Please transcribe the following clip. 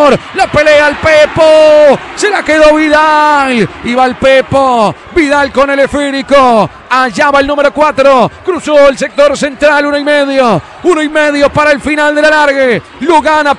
sector. La pelea el Pepo. Se la quedó Vidal. Y va el Pepo. Vidal con el esférico. Allá va el número 4. Cruzó el sector central. 1 y medio. 1 y medio para el final del alargue. Lo gana